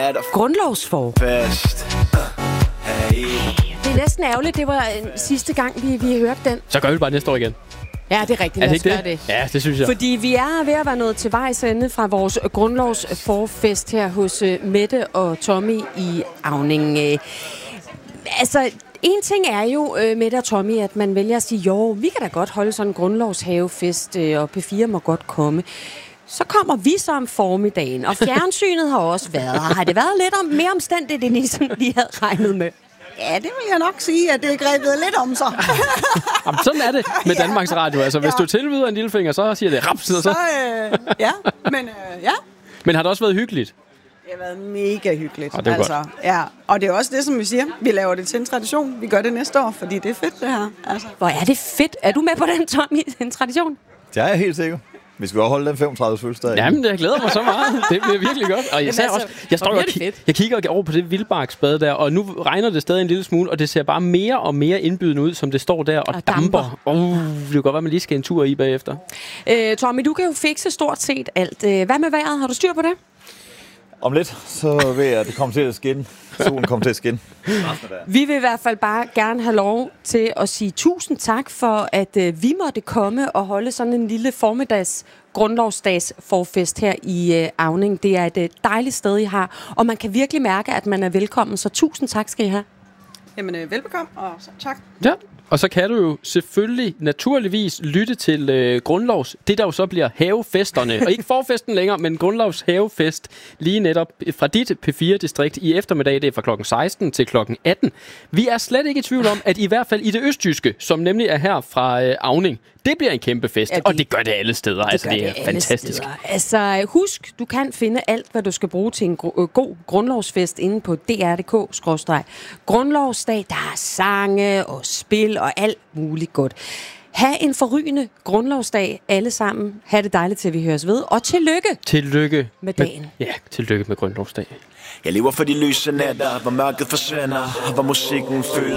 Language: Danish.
Grundlovsforfest. Det er næsten ærgerligt, det var sidste gang, vi hørte den. Så gør vi bare næste år igen. Ja, det er rigtigt. Er det ikke det? Ja, det synes jeg. Fordi vi er ved at være nået til vejs ende fra vores grundlovsforfest her hos Mette og Tommy i Auning. Altså, en ting er jo, Mette og Tommy, at man vælger at sige, jo, vi kan da godt holde sådan en grundlovshavefest, og P4 må godt komme. Så kommer vi så om formiddagen, og fjernsynet har også været her. Har det været lidt mere omstændigt, end I sådan lige havde regnet med? Ja, det vil jeg nok sige, at det er grebet lidt om sig. Jamen, sådan er det med Danmarks Radio. Altså, hvis du tilbyder en lillefinger, så siger det raps. Ja. Men har det også været hyggeligt? Det har været mega hyggeligt. Og det er godt. Ja. Og det er også det, som vi siger. Vi laver det til en tradition. Vi gør det næste år, fordi det er fedt, det her. Altså. Hvor er det fedt. Er du med på den, Tommy, en tradition? Det er jeg helt sikker. Vi skal også holde den 35 fødselsdag. Jamen, det glæder mig så meget. Det bliver virkelig godt. Og jeg kigger over på det vildbarksbad der, og nu regner det stadig en lille smule, og det ser bare mere og mere indbydende ud, som det står der og damper. Det kan godt være, at man lige skal en tur i bagefter. Tommy, du kan jo fikse stort set alt. Hvad med vejret? Har du styr på det? Om lidt, så vil jeg, at det kommer til at skinne. Solen kommer til at skinne. Vi vil i hvert fald bare gerne have lov til at sige tusind tak for, at vi måtte komme og holde sådan en lille formiddags grundlovsdags forfest her i Auning. Det er et dejligt sted, I har, og man kan virkelig mærke, at man er velkommen. Så tusind tak skal I have. Jamen, velbekomme, og så tak. Ja. Og så kan du jo selvfølgelig naturligvis lytte til grundlovs, det der jo så bliver havefesterne. Og ikke forfesten længere, men grundlovs havefest lige netop fra dit P4-distrikt i eftermiddag. Det er fra klokken 16 til klokken 18. Vi er slet ikke i tvivl om, at i hvert fald i det østjyske, som nemlig er her fra Auning, det bliver en kæmpe fest. Ja, og det gør det alle steder. Det er fantastisk. Steder. Altså husk, du kan finde alt, hvad du skal bruge til en god grundlovsfest inde på dr.dk/grundlovsdag. Der er sange og spil og alt muligt godt. Ha' en forrygende grundlovsdag alle sammen. Ha' det dejligt til, vi høres ved. Og tillykke. Tillykke med dagen. Tillykke med grundlovsdag. Jeg lever for de lyse nætter, hvor mørket forsvinder, hvor musikken fylder